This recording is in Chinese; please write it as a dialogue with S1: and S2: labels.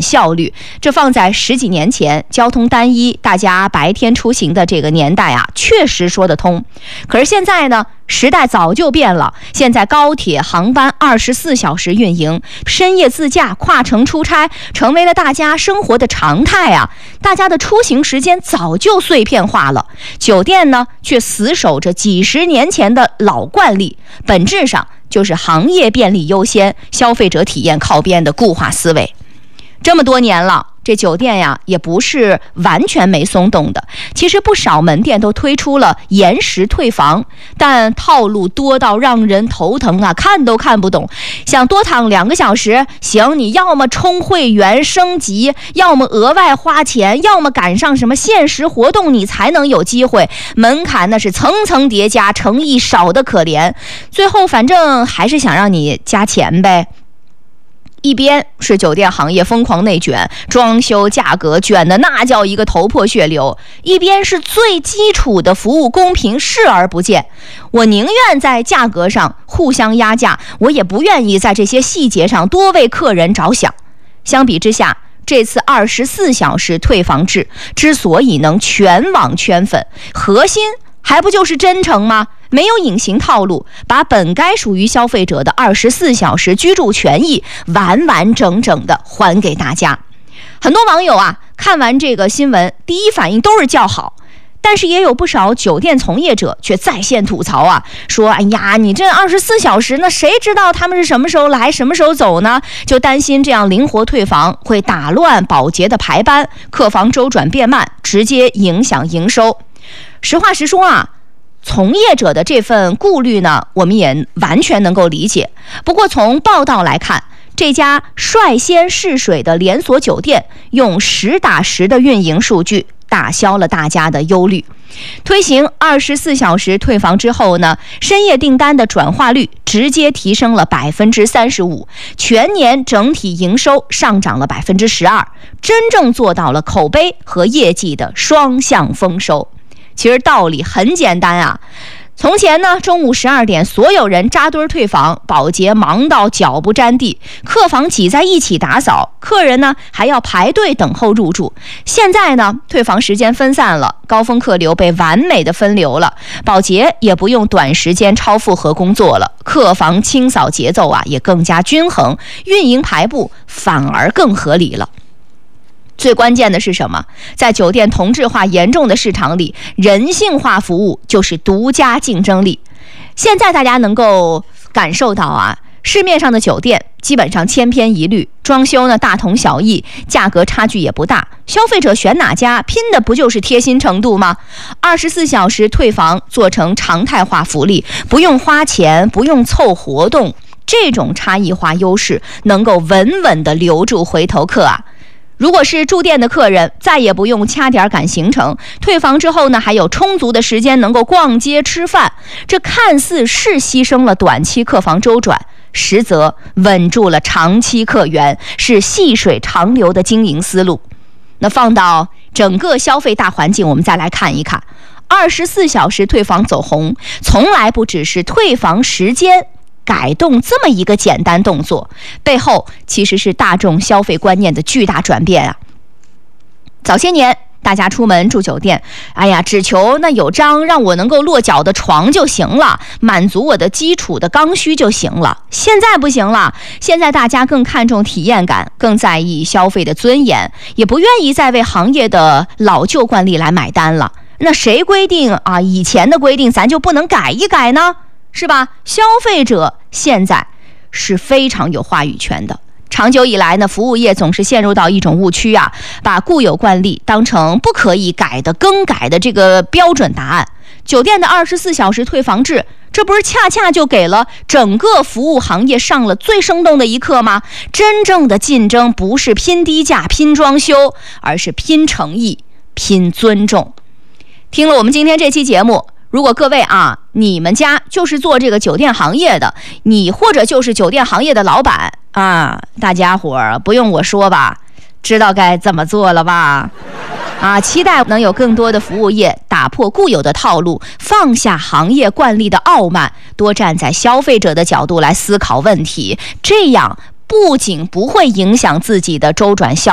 S1: 效率。这放在10几年前，交通单一，大家白天出行的这个年代啊，确实说得通。可是现在呢，时代早就变了，现在高铁航班24小时运营，深夜自驾、跨城出差成为了大家生活的常态啊！大家的出行时间早就碎片化了，酒店呢却死守着几十年前的老惯例，本质上就是行业便利优先、消费者体验靠边的固化思维。这么多年了，这酒店呀也不是完全没松动的。其实不少门店都推出了延时退房，但套路多到让人头疼啊，看都看不懂。想多躺2个小时，行，你要么充会员升级，要么额外花钱，要么赶上什么限时活动，你才能有机会。门槛那是层层叠加，诚意少得可怜。最后反正还是想让你加钱呗。一边是酒店行业疯狂内卷，装修价格卷的那叫一个头破血流，一边是最基础的服务公平视而不见。我宁愿在价格上互相压价，我也不愿意在这些细节上多为客人着想。相比之下，这次24小时退房制之所以能全网圈粉，核心还不就是真诚吗？没有隐形套路，把本该属于消费者的24小时居住权益完完整整的还给大家。很多网友啊，看完这个新闻，第一反应都是叫好。但是也有不少酒店从业者却在线吐槽啊，说哎呀，你这24小时，那谁知道他们是什么时候来什么时候走呢？就担心这样灵活退房会打乱保洁的排班，客房周转变慢，直接影响营收。实话实说啊，从业者的这份顾虑呢，我们也完全能够理解。不过从报道来看，这家率先试水的连锁酒店用实打实的运营数据打消了大家的忧虑。推行24小时退房之后呢，深夜订单的转化率直接提升了35%，全年整体营收上涨了12%，真正做到了口碑和业绩的双向丰收。其实道理很简单啊，从前呢，中午12点所有人扎堆退房，保洁忙到脚不沾地，客房挤在一起打扫，客人呢还要排队等候入住。现在呢，退房时间分散了，高峰客流被完美的分流了，保洁也不用短时间超负荷工作了，客房清扫节奏啊也更加均衡，运营排布反而更合理了。最关键的是什么？在酒店同质化严重的市场里，人性化服务就是独家竞争力。现在大家能够感受到啊，市面上的酒店基本上千篇一律，装修呢大同小异，价格差距也不大，消费者选哪家拼的不就是贴心程度吗？24小时退房做成常态化福利，不用花钱，不用凑活动，这种差异化优势能够稳稳地留住回头客啊。如果是住店的客人，再也不用掐点赶行程，退房之后呢，还有充足的时间能够逛街吃饭，这看似是牺牲了短期客房周转，实则稳住了长期客源，是细水长流的经营思路。那放到整个消费大环境，我们再来看一看，24小时退房走红，从来不只是退房时间改动这么一个简单动作，背后其实是大众消费观念的巨大转变啊。早些年大家出门住酒店，哎呀，只求那有张让我能够落脚的床就行了，满足我的基础的刚需就行了。现在不行了，现在大家更看重体验感，更在意消费的尊严，也不愿意再为行业的老旧惯例来买单了。那谁规定啊？以前的规定咱就不能改一改呢？是吧？消费者现在是非常有话语权的。长久以来呢，服务业总是陷入到一种误区啊，把固有惯例当成不可以改的、更改的这个标准答案。酒店的24小时退房制，这不是恰恰就给了整个服务行业上了最生动的一课吗？真正的竞争不是拼低价、拼装修，而是拼诚意、拼尊重。听了我们今天这期节目，如果各位啊，你们家就是做这个酒店行业的，你或者就是酒店行业的老板啊，大家伙儿不用我说吧，知道该怎么做了吧？啊，期待能有更多的服务业打破固有的套路，放下行业惯例的傲慢，多站在消费者的角度来思考问题，这样不仅不会影响自己的周转效率，